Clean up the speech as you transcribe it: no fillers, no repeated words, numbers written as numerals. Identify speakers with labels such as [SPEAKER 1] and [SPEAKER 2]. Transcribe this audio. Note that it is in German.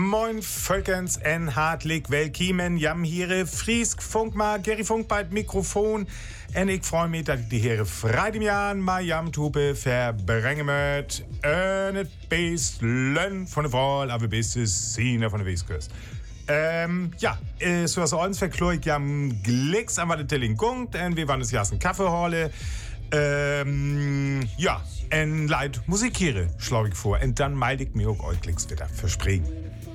[SPEAKER 1] Moin Völkens en hartelijk welkiemen. Jam hier Friesk Funkma, Gerry Funk bei Mikrofon. En ik freue mich, dat ik die heren vrijdagmiddag maar jam toepe verbrengen met. En het beest lön van de val, aber best Sine van de Westkust. Zoals ons verkloor ik jam gliks aan wat de telling komt. En we waren dus juist een Kaffee halen. En leid Musik hier, schlage ich vor. Und dann melde ich mir auch euch wieder. Versprechen.